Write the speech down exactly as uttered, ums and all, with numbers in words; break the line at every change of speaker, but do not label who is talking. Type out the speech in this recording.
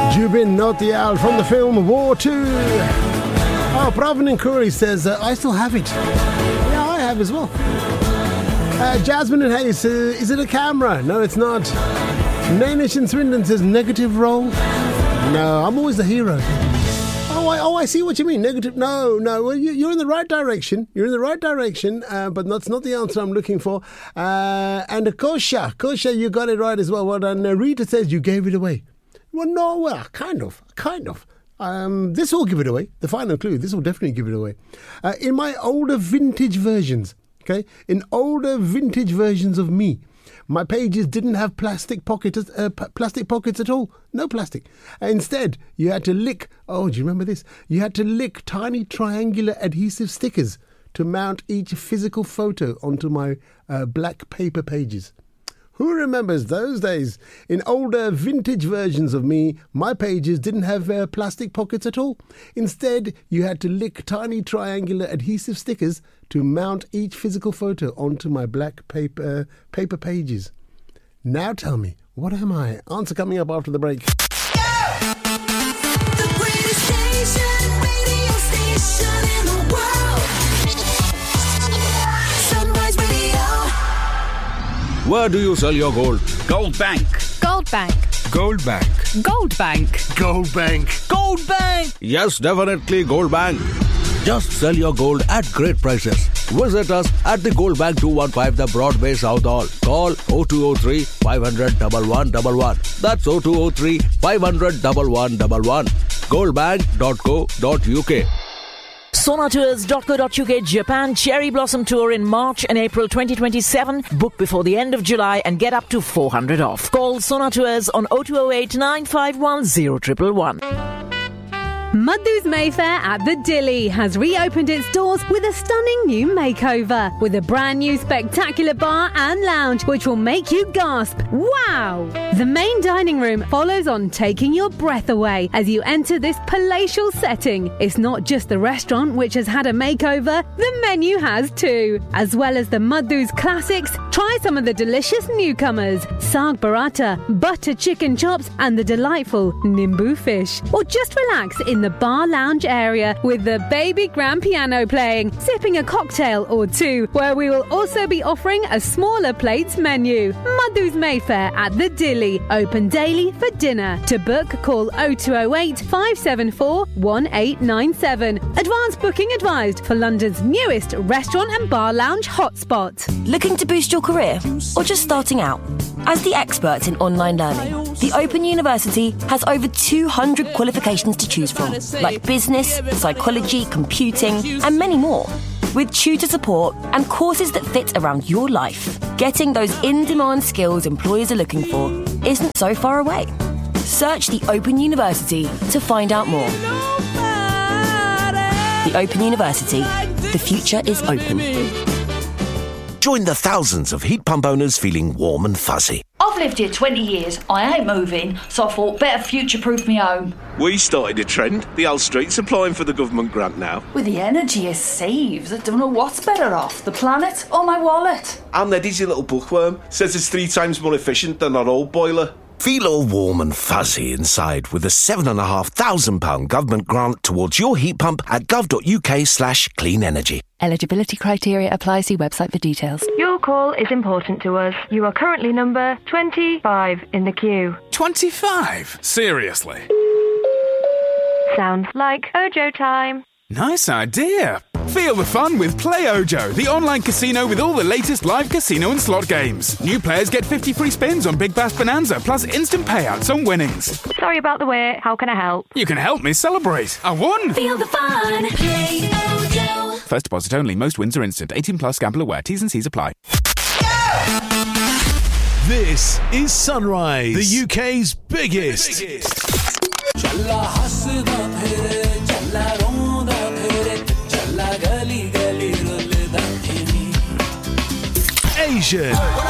Jubin Nautiyal from the film War two. Oh, Pravin Kuri says, uh, I still have it. Yeah, I have as well. Uh, Jasmine and Hayes, uh, is it a camera? No, it's not. Nainish and Swindon says, negative role? No, I'm always the hero. Oh, I, oh, I see what you mean. Negative. No, no. Well, you, you're in the right direction. You're in the right direction, uh, but that's not the answer I'm looking for. Uh, and Kosha, Kosha, you got it right as well. Well done. Uh, Rita says you gave it away. Well, no, well, kind of, kind of. Um, this will give it away. The final clue. This will definitely give it away. Uh, in my older vintage versions, okay, in older vintage versions of me, my pages didn't have plastic pockets, uh, p- plastic pockets at all. No plastic. Instead, you had to lick, oh, do you remember this? You had to lick tiny triangular adhesive stickers to mount each physical photo onto my uh, black paper pages. Who remembers those days? In older vintage versions of me, my pages didn't have uh, plastic pockets at all. Instead, you had to lick tiny triangular adhesive stickers to mount each physical photo onto my black paper paper pages. Now tell me, what am I? Answer coming up after the break.
Yeah! The greatest station, radio station in the world. Sunrise Radio.
Where do you sell your gold?
Gold Bank.
Gold Bank.
Gold Bank.
Gold Bank.
Gold Bank.
Gold Bank.
Yes, definitely Gold Bank. Just sell your gold at great prices. Visit us at the Gold Bank two one five, the Broadway South Hall. Call oh two oh three, five hundred, one one one one. That's oh two oh three, five hundred, one one one one. goldbank dot co dot uk.
Sonatours dot co dot uk Japan Cherry Blossom Tour in March and April twenty twenty-seven. Book before the end of July and get up to four hundred off. Call Sonatours on oh two oh eight, nine five one, oh one one one.
Madhu's Mayfair at the Dilly has reopened its doors with a stunning new makeover, with a brand new spectacular bar and lounge which will make you gasp, wow! The main dining room follows on, taking your breath away as you enter this palatial setting. It's not just the restaurant which has had a makeover, the menu has too. As well as the Madhu's classics, try some of the delicious newcomers, Saag Paratha, butter chicken chops and the delightful Nimbu fish. Or just relax in the bar lounge area with the baby grand piano playing, sipping a cocktail or two, where we will also be offering a smaller plates menu. Madhu's Mayfair at the Dilly, open daily for dinner. To book, call oh two oh eight, five seven four, one eight nine seven. Advance booking advised for London's newest restaurant and bar lounge hotspot.
Looking to boost your career or just starting out? As the experts in online learning, the Open University has over two hundred qualifications to choose from, like business, psychology, computing, and many more. With tutor support and courses that fit around your life, getting those in-demand skills employers are looking for isn't so far away. Search the Open University to find out more. The Open University. The future is open.
Join the thousands of heat pump owners feeling warm and fuzzy.
I've lived here twenty years. I ain't moving, so I thought better future-proof me home.
We started a trend. The whole street's applying for the government grant now.
With the energy it saves, I don't know what's better off, the planet or my wallet.
And Eddie's a little bookworm. Says it's three times more efficient than our old boiler.
Feel all warm and fuzzy inside with a seven and a half thousand pound government grant towards your heat pump at gov.uk slash clean energy.
Eligibility criteria apply. See website for details.
Your call is important to us. You are currently number twenty-five in the queue.
twenty-five? Seriously?
Sounds like Ojo time.
Nice idea. Feel the fun with Play Ojo, the online casino with all the latest live casino and slot games. New players get fifty free spins on Big Bash Bonanza, plus instant payouts on winnings.
Sorry about the wait. How can I help?
You can help me celebrate. I won!
Feel the fun. Play Ojo.
First deposit only. Most wins are instant. eighteen plus. Gamble aware. T's and C's apply.
This is Sunrise, the U K's biggest. biggest. Asian,